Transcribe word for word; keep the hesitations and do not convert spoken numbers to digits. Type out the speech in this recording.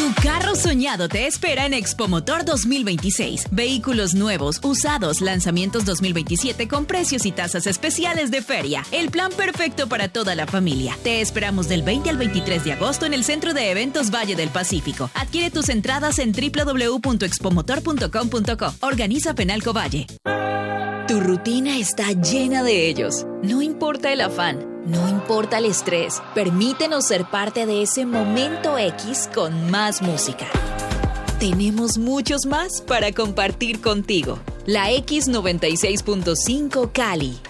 Tu carro soñado te espera en Expomotor dos mil veintiséis. Vehículos nuevos, usados, lanzamientos dos mil veintisiete con precios y tasas especiales de feria. El plan perfecto para toda la familia. Te esperamos del veinte al veintitrés de agosto en el Centro de Eventos Valle del Pacífico. Adquiere tus entradas en doble u doble u doble u punto expomotor punto com punto co. Organiza Penalco Valle. Tu rutina está llena de ellos. No importa el afán. No importa el estrés, permítenos ser parte de ese momento X con más música. Tenemos muchos más para compartir contigo. La X noventa y seis punto cinco Cali.